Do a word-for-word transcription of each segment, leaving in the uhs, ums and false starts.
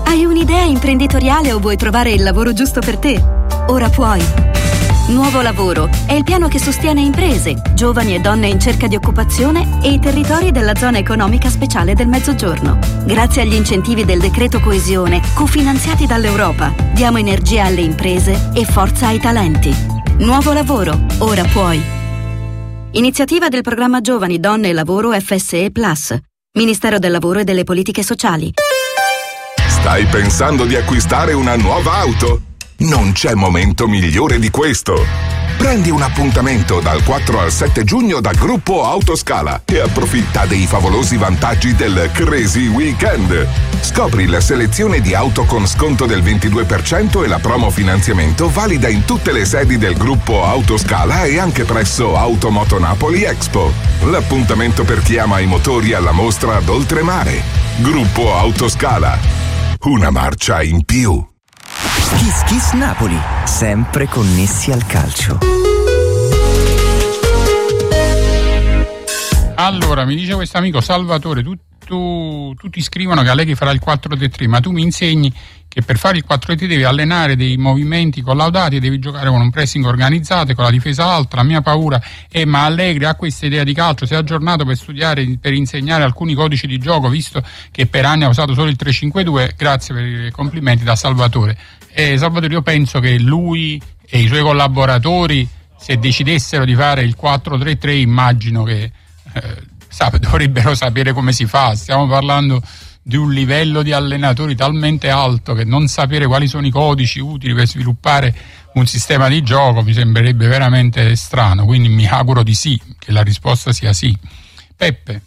Hai un'idea imprenditoriale o vuoi trovare il lavoro giusto per te? Ora puoi. Nuovo Lavoro è il piano che sostiene imprese, giovani e donne in cerca di occupazione e i territori della zona economica speciale del Mezzogiorno. Grazie agli incentivi del decreto coesione, cofinanziati dall'Europa, diamo energia alle imprese e forza ai talenti. Nuovo Lavoro, ora puoi. Iniziativa del programma Giovani, Donne e Lavoro F S E Plus. Ministero del Lavoro e delle Politiche Sociali. Stai pensando di acquistare una nuova auto? Non c'è momento migliore di questo. Prendi un appuntamento dal quattro al sette giugno da Gruppo Autoscala e approfitta dei favolosi vantaggi del Crazy Weekend. Scopri la selezione di auto con sconto del ventidue per cento e la promo finanziamento valida in tutte le sedi del Gruppo Autoscala e anche presso Automoto Napoli Expo. L'appuntamento per chi ama i motori alla mostra ad oltremare. Gruppo Autoscala. Una marcia in più. Kiss Kiss Napoli, sempre connessi al calcio. Allora, mi dice questo amico Salvatore, tu, tu, tutti scrivono che Allegri farà il quattro tre tre, ma tu mi insegni che per fare il quattro tre tre devi allenare dei movimenti collaudati e devi giocare con un pressing organizzato e con la difesa alta. La mia paura è, ma Allegri ha questa idea di calcio, si è aggiornato per studiare, per insegnare alcuni codici di gioco, visto che per anni ha usato solo il tre cinque due. Grazie per i complimenti da Salvatore. E Salvatore, io penso che lui e i suoi collaboratori, se decidessero di fare il quattro tre tre, immagino che eh, sap- dovrebbero sapere come si fa. Stiamo parlando di un livello di allenatori talmente alto che non sapere quali sono i codici utili per sviluppare un sistema di gioco mi sembrerebbe veramente strano, quindi mi auguro di sì, che la risposta sia sì. Peppe.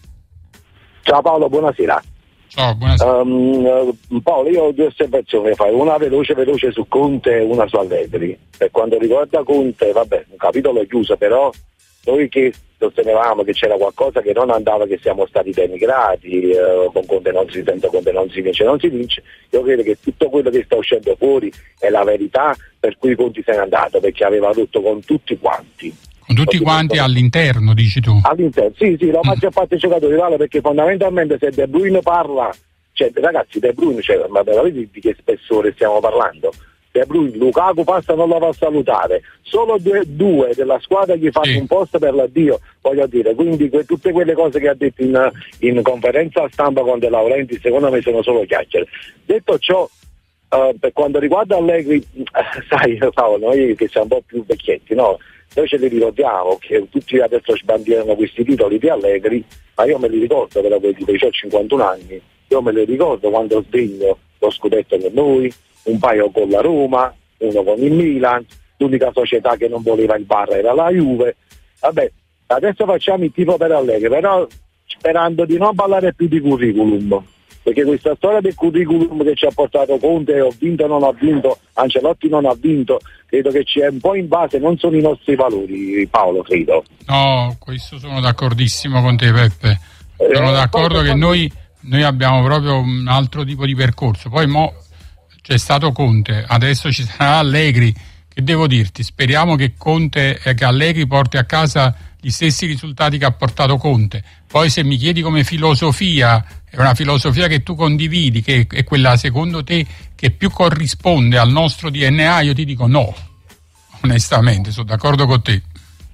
Ciao Paolo, buonasera. Ciao, buonasera. Um, Paolo, io ho due osservazioni, fai una veloce veloce su Conte e una su Allegri. Per quanto riguarda Conte, vabbè, un capitolo è chiuso, però noi che sostenevamo che c'era qualcosa che non andava, che siamo stati denigrati, eh, con Conte non si senza Conte non si vince, non si vince. Io credo che tutto quello che sta uscendo fuori è la verità, per cui Conte se n'è andato, perché aveva rotto con tutti quanti. Con tutti quanti all'interno, dici tu? All'interno, sì, sì, la maggior parte dei giocatori, vale, perché fondamentalmente se De Bruyne parla, cioè ragazzi, De Bruyne, cioè, ma veramente di che spessore stiamo parlando? De Bruyne, Lukaku passa, non la va a salutare, solo due, due della squadra gli fanno sì. un posto per l'addio, voglio dire, quindi que- tutte quelle cose che ha detto in, in conferenza stampa con De Laurentiis secondo me sono solo chiacchiere. Detto ciò, uh, per quanto riguarda Allegri, uh, sai Paolo, noi che siamo un po' più vecchietti, no? Noi ce li ricordiamo che tutti adesso sbandierano questi titoli di Allegri, ma io me li ricordo, però quelli ho cinquantuno anni, io me li ricordo quando sdegno lo scudetto con noi, un paio con la Roma, uno con il Milan, l'unica società che non voleva il Barra era la Juve. Vabbè, adesso facciamo il tifo per Allegri, però sperando di non parlare più di curriculum, perché questa storia del curriculum che ci ha portato Conte, ho vinto, non ho vinto, Ancelotti non ha vinto, credo che ci è un po' in base, non sono i nostri valori, Paolo, credo. No, questo sono d'accordissimo con te, Peppe. Sono eh, d'accordo che noi, noi abbiamo proprio un altro tipo di percorso. Poi mo c'è stato Conte, adesso ci sarà Allegri. Che devo dirti? Speriamo che Conte eh, che Allegri porti a casa gli stessi risultati che ha portato Conte. Poi se mi chiedi come filosofia, è una filosofia che tu condividi, che è quella secondo te che più corrisponde al nostro D N A, io ti dico no, onestamente, sono d'accordo con te.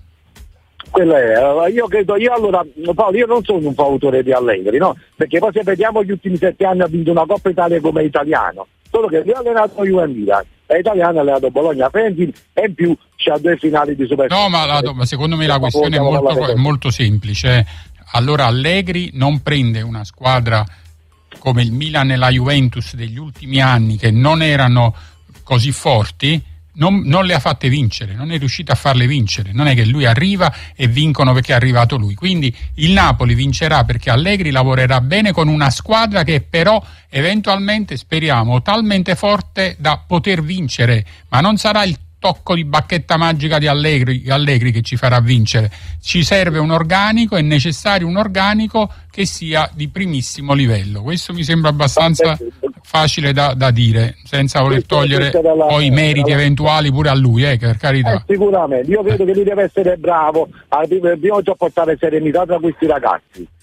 Quello è, io credo, io allora, Paolo, io non sono un fautore di Allegri, no? Perché poi se vediamo gli ultimi sette anni ha vinto una Coppa Italia come italiano, solo che lui ha allenato Juve e Milan, è italiano, ha allenato Bologna Fentin e in più c'ha due finali di Super. No, ma, la, ma secondo me la questione è molto, è molto semplice. Allora Allegri non prende una squadra come il Milan e la Juventus degli ultimi anni che non erano così forti, non, non le ha fatte vincere, non è riuscito a farle vincere. Non è che lui arriva e vincono perché è arrivato lui. Quindi il Napoli vincerà perché Allegri lavorerà bene con una squadra che però eventualmente, speriamo, talmente forte da poter vincere, ma non sarà il tocco di bacchetta magica di Allegri, Allegri che ci farà vincere. Ci serve un organico, è necessario un organico che sia di primissimo livello. Questo mi sembra abbastanza facile da, da dire, senza voler togliere poi i meriti eventuali pure a lui, eh, per carità. Eh, sicuramente, io credo eh. che lui deve essere bravo, prima di tutto portare serenità tra questi ragazzi,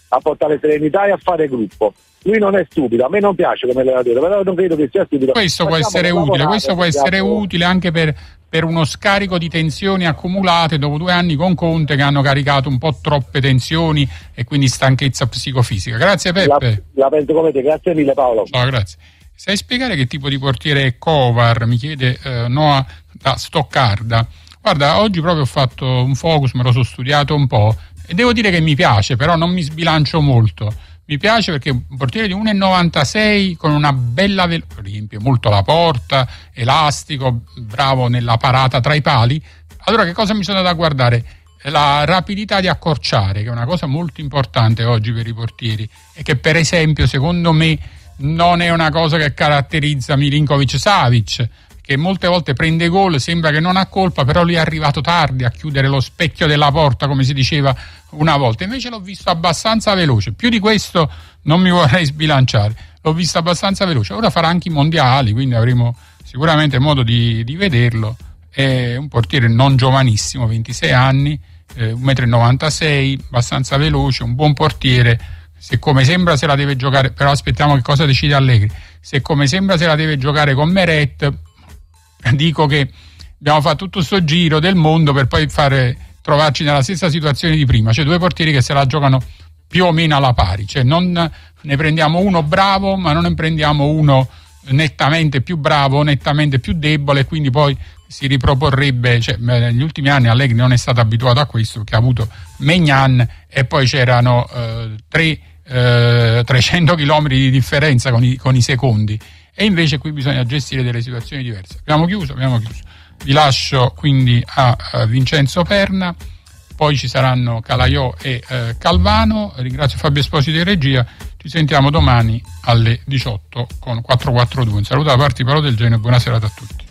a portare serenità e a fare gruppo. Lui non è stupido, a me non piace come allenatore, però non credo che sia stupido. Questo può essere utile, questo può essere utile anche per, per uno scarico di tensioni accumulate dopo due anni con Conte, che hanno caricato un po' troppe tensioni e quindi stanchezza psicofisica. Grazie Peppe. La, la penso come te, grazie mille Paolo. Ciao, grazie. Sai spiegare che tipo di portiere è Kovar? Mi chiede eh, Noah da Stoccarda. Guarda, oggi proprio ho fatto un focus, me lo sono studiato un po' e devo dire che mi piace, però non mi sbilancio molto. Mi piace perché un portiere di uno virgola novantasei con una bella velocità, riempie molto la porta, elastico, bravo nella parata tra i pali. Allora che cosa mi sono da guardare? La rapidità di accorciare, che è una cosa molto importante oggi per i portieri e che per esempio secondo me non è una cosa che caratterizza Milinkovic-Savic, che molte volte prende gol, sembra che non ha colpa, però lui è arrivato tardi a chiudere lo specchio della porta, come si diceva una volta. Invece l'ho visto abbastanza veloce, più di questo non mi vorrei sbilanciare, l'ho visto abbastanza veloce. Ora farà anche i mondiali, quindi avremo sicuramente modo di, di vederlo. È un portiere non giovanissimo, ventisei anni, eh, uno virgola novantasei metri, abbastanza veloce, un buon portiere. Se come sembra se la deve giocare, però aspettiamo che cosa decide Allegri, se come sembra se la deve giocare con Meret, dico che abbiamo fatto tutto questo giro del mondo per poi fare, trovarci nella stessa situazione di prima, cioè due portieri che se la giocano più o meno alla pari, cioè non ne prendiamo uno bravo ma non ne prendiamo uno nettamente più bravo, nettamente più debole, e quindi poi si riproporrebbe, cioè negli ultimi anni Allegri non è stato abituato a questo, che ha avuto Maignan e poi c'erano eh, tre, eh, trecento chilometri di differenza con i, con i secondi, e invece qui bisogna gestire delle situazioni diverse. Abbiamo chiuso, abbiamo chiuso. Vi lascio quindi a, a Vincenzo Perna, poi ci saranno Calaiò e eh, Calvano. Ringrazio Fabio Esposito in regia, ci sentiamo domani alle diciotto con quattro quattro due. Un saluto da parte di Paolo Del Genio e buona serata a tutti.